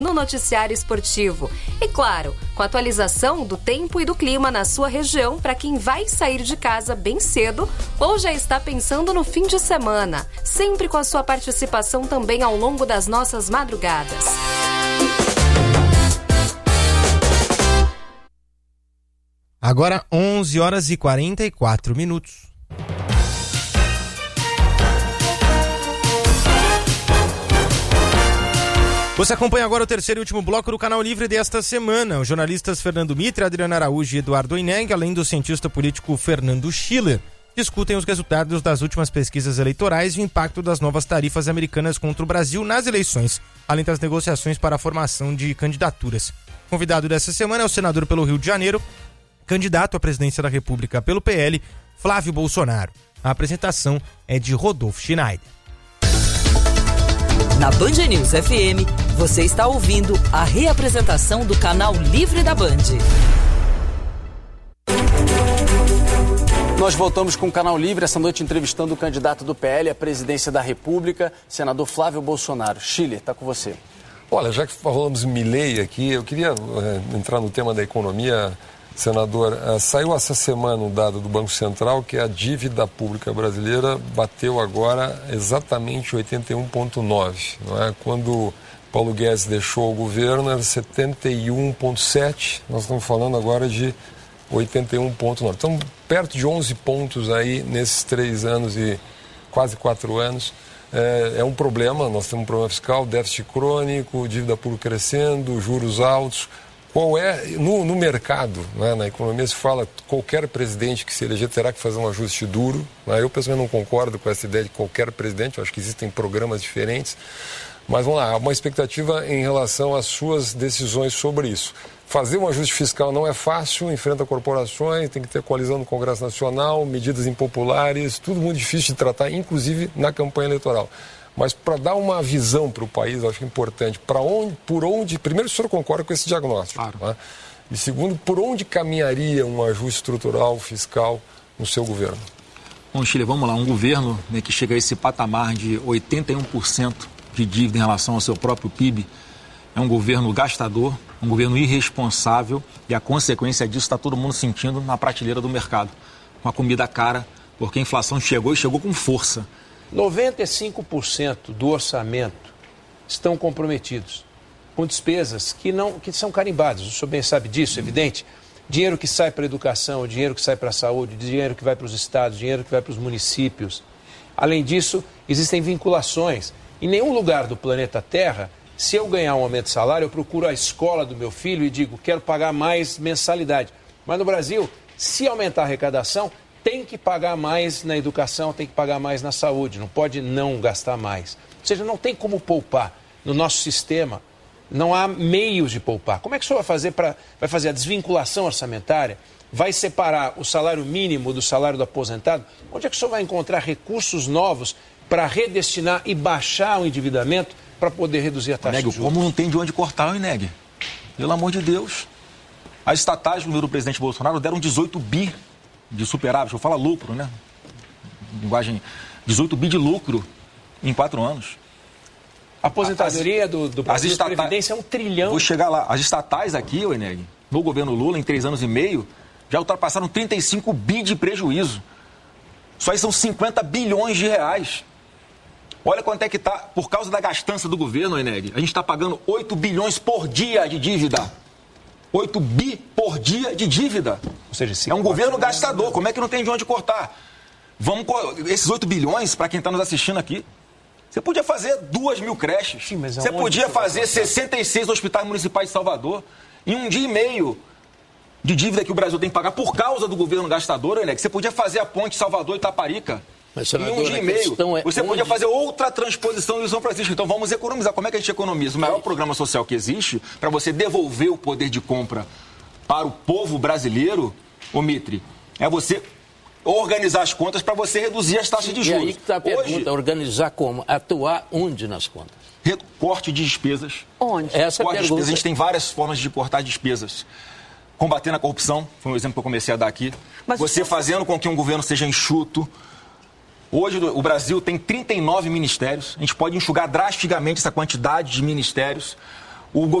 no noticiário esportivo. E claro, com a atualização do tempo e do clima na sua região para quem vai sair de casa bem cedo ou já está pensando no fim de semana. Sempre com a sua participação também ao longo das nossas madrugadas. Agora 11 horas e 44 minutos. Você acompanha agora o terceiro e último bloco do Canal Livre desta semana. Os jornalistas Fernando Mitre, Adriana Araújo e Eduardo Oineg, além do cientista político Fernando Schiller, discutem os resultados das últimas pesquisas eleitorais e o impacto das novas tarifas americanas contra o Brasil nas eleições, além das negociações para a formação de candidaturas. O convidado dessa semana é o senador pelo Rio de Janeiro, candidato à presidência da República pelo PL, Flávio Bolsonaro. A apresentação é de Rodolfo Schneider. Na Band News FM, você está ouvindo a reapresentação do Canal Livre da Band. Nós voltamos com o Canal Livre, essa noite entrevistando o candidato do PL à presidência da República, senador Flávio Bolsonaro. Schiller, está com você. Olha, já que falamos em Milei aqui, eu queria entrar no tema da economia. Senador, saiu essa semana um dado do Banco Central que a dívida pública brasileira bateu agora exatamente 81,9. Não é? Quando Paulo Guedes deixou o governo era 71,7. Nós estamos falando agora de 81,9. Então, perto de 11 pontos aí nesses 3 anos e quase 4 anos. É um problema, nós temos um problema fiscal, déficit crônico, dívida pública crescendo, juros altos. Qual é, no mercado, né, na economia se fala que qualquer presidente que se eleger terá que fazer um ajuste duro. Né? Eu pessoalmente não concordo com essa ideia de qualquer presidente, eu acho que existem programas diferentes. Mas vamos lá, há uma expectativa em relação às suas decisões sobre isso. Fazer um ajuste fiscal não é fácil, enfrenta corporações, tem que ter coalizão no Congresso Nacional, medidas impopulares, tudo muito difícil de tratar, inclusive na campanha eleitoral. Mas para dar uma visão para o país, eu acho importante, por onde, primeiro, o senhor concorda com esse diagnóstico, claro. Né? E segundo, por onde caminharia um ajuste estrutural, fiscal no seu governo? Bom, Chile, vamos lá, um governo, né, que chega a esse patamar de 81% de dívida em relação ao seu próprio PIB, é um governo gastador, um governo irresponsável, e a consequência disso está todo mundo sentindo na prateleira do mercado, com a comida cara, porque a inflação chegou e chegou com força. 95% do orçamento estão comprometidos com despesas que são carimbadas. O senhor bem sabe disso, evidente. Dinheiro que sai para a educação, dinheiro que sai para a saúde, dinheiro que vai para os estados, dinheiro que vai para os municípios. Além disso, existem vinculações. Em nenhum lugar do planeta Terra, se eu ganhar um aumento de salário, eu procuro a escola do meu filho e digo, quero pagar mais mensalidade. Mas no Brasil, se aumentar a arrecadação, tem que pagar mais na educação, tem que pagar mais na saúde, não pode não gastar mais. Ou seja, não tem como poupar no nosso sistema, não há meios de poupar. Como é que o senhor vai fazer a desvinculação orçamentária? Vai separar o salário mínimo do salário do aposentado? Onde é que o senhor vai encontrar recursos novos para redestinar e baixar o endividamento para poder reduzir a taxa de juros? Como não tem de onde cortar, Oineg? Pelo amor de Deus. As estatais do presidente Bolsonaro deram 18 bi de superávit, eu falo lucro, né? Linguagem, 18 bi de lucro em 4 anos. A aposentadoria do Brasil de Previdência é 1 trilhão. Vou chegar lá. As estatais aqui, Oineg, no governo Lula, em 3 anos e meio, já ultrapassaram 35 bi de prejuízo. Só aí são 50 bilhões de reais. Olha quanto é que está, por causa da gastança do governo, Oineg, a gente está pagando 8 bilhões por dia de dívida. 8 bi por dia de dívida. Ou seja, é um governo gastador. Como é que não tem de onde cortar? Esses 8 bilhões, para quem está nos assistindo aqui, você podia fazer 2.000 creches. Sim, mas você podia fazer 66 hospitais municipais de Salvador. Em 1 dia e meio de dívida que o Brasil tem que pagar por causa do governo gastador, né? Você podia fazer a ponte Salvador-Itaparica. Mas, senador, em 1 dia e meio, você podia fazer outra transposição do São Francisco. Então vamos economizar. Como é que a gente economiza? O maior programa social que existe para você devolver o poder de compra para o povo brasileiro, ô Mitre, é você organizar as contas para você reduzir as taxas de juros. E aí que está a pergunta, organizar como? Atuar onde nas contas? Corte de despesas. Onde? Essa corte de pergunta. despesas. A gente tem várias formas de cortar despesas. Combatendo a corrupção, foi um exemplo que eu comecei a dar aqui. Mas você fazendo com que um governo seja enxuto. Hoje o Brasil tem 39 ministérios. A gente pode enxugar drasticamente essa quantidade de ministérios. O